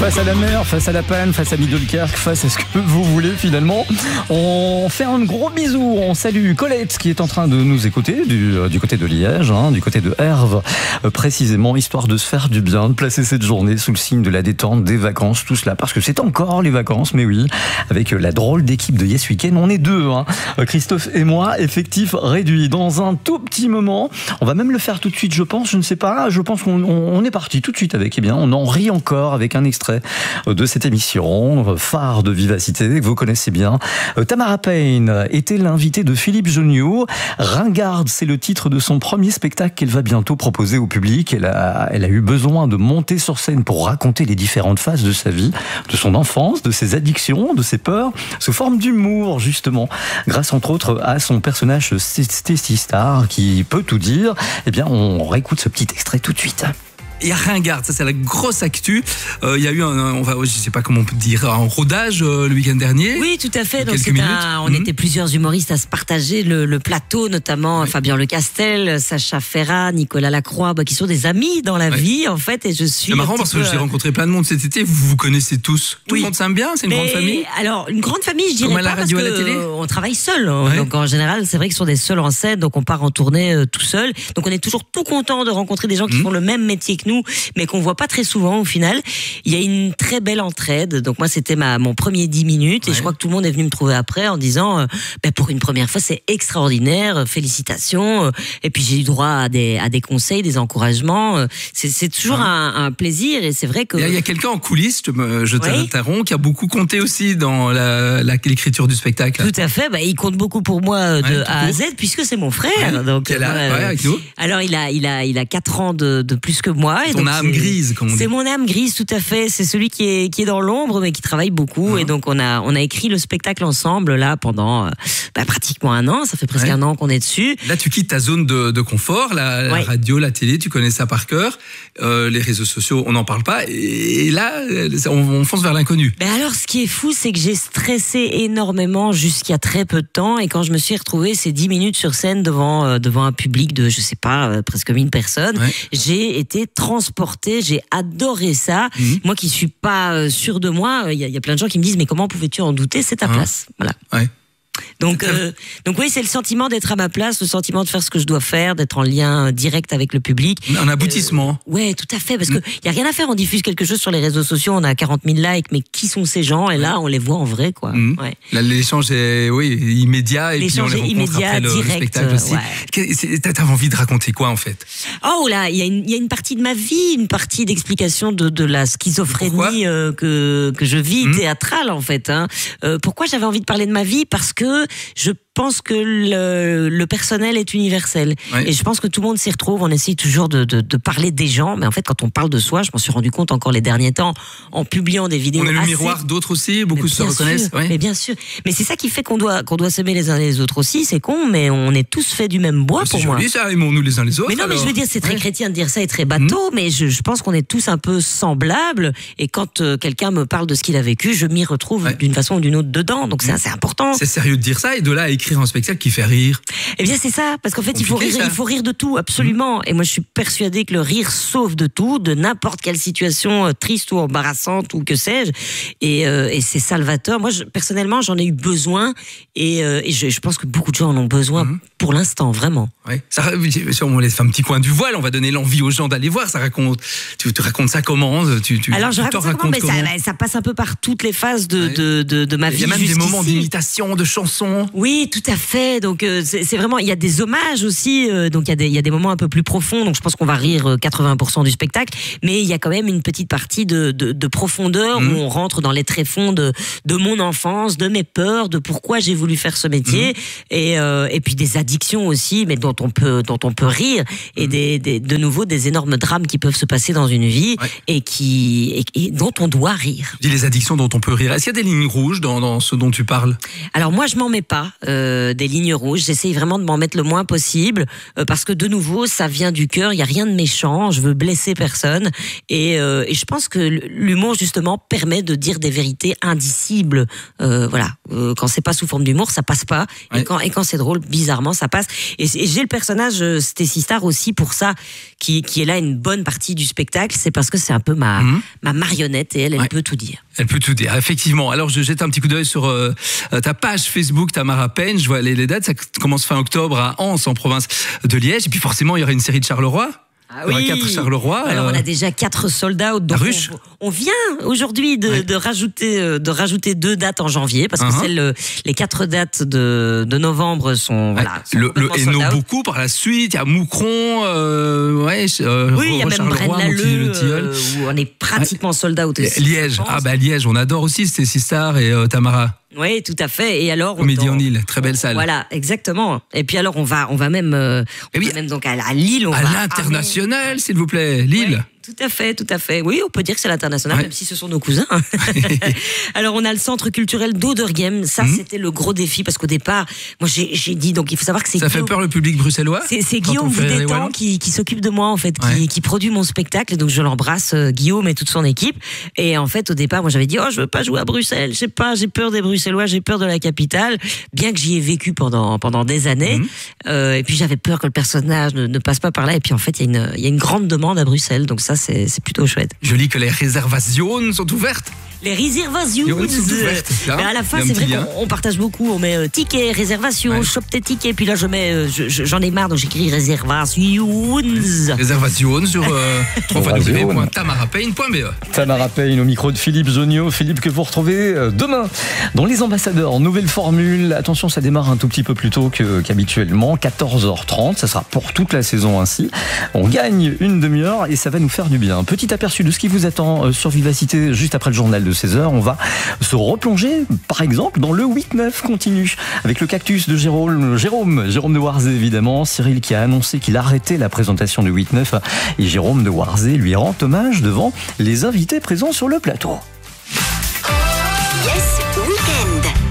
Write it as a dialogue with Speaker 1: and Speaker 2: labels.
Speaker 1: Face à la mer, face à la panne, face à Middelkerk, face à ce que vous voulez finalement. On fait un gros bisou, on salue Colette qui est en train de nous écouter du côté de Liège, du côté de Herve, précisément, histoire de se faire du bien, de placer cette journée sous le signe de la détente, des vacances, tout cela, parce que c'est encore les vacances, mais oui, avec la drôle d'équipe de Yes Weekend, on est deux, Christophe et moi, effectif réduit. Dans un tout petit moment, on va même le faire tout de suite, je pense, je ne sais pas, je pense qu'on est parti tout de suite avec, on en rit encore avec un extrait de cette émission, phare de vivacité, que vous connaissez bien. Tamara Payne était l'invitée de Philippe Geniaux. Ringarde, c'est le titre de son premier spectacle qu'elle va bientôt proposer au public. Elle a eu besoin de monter sur scène pour raconter les différentes phases de sa vie, de son enfance, de ses addictions, de ses peurs, sous forme d'humour, justement. Grâce, entre autres, à son personnage Stacy Star, qui peut tout dire. On réécoute ce petit extrait tout de suite.
Speaker 2: Il y a Ringarde, ça c'est la grosse actu. Il y a eu je sais pas comment on peut dire, un rodage le week-end dernier.
Speaker 3: Oui, tout à fait. Donc
Speaker 2: on
Speaker 3: était plusieurs humoristes à se partager le plateau, notamment Fabien Lecastel, Sacha Ferrat, Nicolas Lacroix, qui sont des amis dans la vie en fait. Et je suis.
Speaker 2: C'est marrant parce que j'ai rencontré plein de monde cet été. Vous vous connaissez tous. Tout le monde s'aime bien. C'est une grande famille.
Speaker 3: Alors une grande famille, je dirais
Speaker 2: comme à la
Speaker 3: pas
Speaker 2: radio,
Speaker 3: parce
Speaker 2: à la télé.
Speaker 3: On travaille seul. Donc en général, c'est vrai qu'ils sont des seuls en scène. Donc on part en tournée tout seul. Donc on est toujours tout content de rencontrer des gens qui font le même métier que nous, mais qu'on voit pas très souvent au final. Il y a une très belle entraide. Donc moi c'était mon premier 10 minutes et je crois que tout le monde est venu me trouver après en disant pour une première fois c'est extraordinaire, félicitations. Et puis j'ai eu droit à des conseils, des encouragements. C'est toujours un plaisir et c'est vrai que...
Speaker 2: Il y a quelqu'un en coulisses, je t'interromps, qui a beaucoup compté aussi dans l'écriture du spectacle.
Speaker 3: Tout à fait, il compte beaucoup pour moi de A à Z puisque c'est mon frère. Donc,
Speaker 2: avec nous.
Speaker 3: Alors il a 4 ans de plus que moi.
Speaker 2: Ton âme grise, comme on dit.
Speaker 3: C'est mon âme grise, tout à fait. C'est celui qui est dans l'ombre, mais qui travaille beaucoup. Et donc, on a écrit le spectacle ensemble, là, pendant pratiquement 1 an. Ça fait presque 1 an qu'on est dessus.
Speaker 2: Là, tu quittes ta zone de confort, la radio, la télé, tu connais ça par cœur. Les réseaux sociaux, on n'en parle pas. Et là, on fonce vers l'inconnu.
Speaker 3: Alors, ce qui est fou, c'est que j'ai stressé énormément jusqu'à très peu de temps. Et quand je me suis retrouvée ces 10 minutes sur scène devant un public de, je sais pas, presque 1000 personnes, j'ai été transportée. J'ai adoré ça. Moi qui suis pas sûre de moi, il y a plein de gens qui me disent mais comment pouvais-tu en douter, c'est ta place. Voilà. Donc oui, c'est le sentiment d'être à ma place, le sentiment de faire ce que je dois faire, d'être en lien direct avec le public.
Speaker 2: Un aboutissement.
Speaker 3: Ouais, tout à fait, parce que y a rien à faire. On diffuse quelque chose sur les réseaux sociaux, on a 40 000 likes, mais qui sont ces gens? Et là, on les voit en vrai, quoi.
Speaker 2: Là, l'échange est immédiat et puis on les rencontre après le spectacle aussi. T'avais envie de raconter quoi en fait?
Speaker 3: Oh là, il y a une partie de ma vie, une partie d'explication de la schizophrénie que je vis théâtrale en fait. Pourquoi j'avais envie de parler de ma vie? Parce que je pense que le personnel est universel. Et je pense que tout le monde s'y retrouve. On essaye toujours de parler des gens. Mais en fait, quand on parle de soi, je m'en suis rendu compte encore les derniers temps en publiant des vidéos.
Speaker 2: On est le miroir d'autres aussi. Beaucoup se reconnaissent.
Speaker 3: Mais bien sûr. Mais c'est ça qui fait qu'on doit s'aimer les uns les autres aussi. C'est con, mais on est tous faits du même bois pour moi.
Speaker 2: C'est joli ça, aimons-nous les uns les autres.
Speaker 3: Mais non, mais je veux dire, c'est très chrétien de dire ça et très bateau. Mais je pense qu'on est tous un peu semblables. Et quand quelqu'un me parle de ce qu'il a vécu, je m'y retrouve d'une façon ou d'une autre dedans. Donc c'est important.
Speaker 2: C'est sérieux de dire ça et de là à écrire un spectacle qui fait rire.
Speaker 3: Eh bien c'est ça, parce qu'en fait il faut rire de tout, absolument. Et moi je suis persuadée que le rire sauve de tout, de n'importe quelle situation triste ou embarrassante ou que sais-je. Et c'est salvateur. Moi personnellement j'en ai eu besoin et je pense que beaucoup de gens en ont besoin pour l'instant, vraiment.
Speaker 2: Ça, on laisse un petit coin du voile, on va donner l'envie aux gens d'aller voir. Ça raconte, tu te racontes ça comment?
Speaker 3: Alors je raconte ça comment, mais ça passe un peu par toutes les phases de ma vie.
Speaker 2: Il y a même des moments d'imitation, de chansons.
Speaker 3: Oui, tout à fait. Donc c'est vraiment, il y a des hommages aussi. Donc il y a des moments un peu plus profonds. Donc je pense qu'on va rire 80% du spectacle, mais il y a quand même une petite partie de profondeur où on rentre dans les tréfonds de mon enfance, de mes peurs, de pourquoi j'ai voulu faire ce métier, et puis des addictions aussi, mais dont on peut rire, et de nouveau des énormes drames qui peuvent se passer dans une vie et dont on doit rire.
Speaker 2: Tu dis les addictions dont on peut rire. Est-ce qu'il y a des lignes rouges dans ce dont tu parles?
Speaker 3: Alors moi je m'en mets pas. des lignes rouges. J'essaye vraiment de m'en mettre le moins possible parce que de nouveau, ça vient du cœur. Il y a rien de méchant. Je veux blesser personne. Et je pense que l'humour justement permet de dire des vérités indicibles. Quand c'est pas sous forme d'humour, ça passe pas. Ouais. Et quand c'est drôle, bizarrement, ça passe. Et j'ai le personnage Stacy Star aussi pour ça, qui est là une bonne partie du spectacle. C'est parce que c'est un peu ma marionnette et elle peut tout dire.
Speaker 2: Elle peut tout dire, effectivement. Alors, je jette un petit coup d'œil sur ta page Facebook, Tamara Payne. Je vois les dates. Ça commence fin octobre à Anse, en province de Liège. Et puis, forcément, il y aura une série de Charleroi.
Speaker 3: Ah oui.
Speaker 2: 4 Charleroi.
Speaker 3: Alors on a déjà 4 sold-out. Donc on vient aujourd'hui de rajouter 2 dates en janvier parce que les 4 dates de novembre sont
Speaker 2: le Hainaut beaucoup par la suite. Il y a Moucron.
Speaker 3: Oui, il y a même Braine-l'Alleud où on est pratiquement sold-out aussi.
Speaker 2: Liège. Liège, on adore aussi Stacy Star et Tamara.
Speaker 3: Oui, tout à fait. Et alors,
Speaker 2: Comédie en Île, très belle salle.
Speaker 3: Voilà, exactement. Et puis alors, on va même donc à Lille.
Speaker 2: À l'international, s'il vous plaît, Lille.
Speaker 3: Ouais. Tout à fait. Oui, on peut dire que c'est l'international, même si ce sont nos cousins. Alors, on a le centre culturel d'Auderghem. Ça, c'était le gros défi parce qu'au départ, moi, j'ai dit, donc il faut savoir que c'est
Speaker 2: Ça fait peur le public bruxellois.
Speaker 3: C'est Guillaume Boudétan qui s'occupe de moi, en fait, qui produit mon spectacle. Et donc, je l'embrasse, Guillaume et toute son équipe. Et en fait, au départ, moi, j'avais dit, je veux pas jouer à Bruxelles. Je sais pas, j'ai peur des Bruxellois, j'ai peur de la capitale. Bien que j'y ai vécu pendant des années. Et puis, j'avais peur que le personnage ne passe pas par là. Et puis, en fait, il y a une grande demande à Bruxelles. Donc, ça, c'est plutôt chouette.
Speaker 2: Je lis que les réservations sont ouvertes.
Speaker 3: Les réservations sont ouvertes. Mais à la fin, c'est vrai qu'on partage beaucoup. On met ticket, réservation, shop tes tickets. Puis là, j'en ai marre, donc j'écris réservations.
Speaker 2: Réservations sur www.tamarapayne.be.
Speaker 1: Tamara Payne au micro de Philippe Zonio. Philippe que vous retrouvez demain dans Les Ambassadeurs. Nouvelle formule. Attention, ça démarre un tout petit peu plus tôt qu'habituellement. 14h30. Ça sera pour toute la saison ainsi. On gagne une demi-heure et ça va nous faire du bien. Petit aperçu de ce qui vous attend sur Vivacité juste après le journal de 16h. On va se replonger, par exemple, dans le 8-9 continu avec le cactus de Jérôme de Warzé, évidemment. Cyril qui a annoncé qu'il arrêtait la présentation du 8-9 et Jérôme de Warzé lui rend hommage devant les invités présents sur le plateau.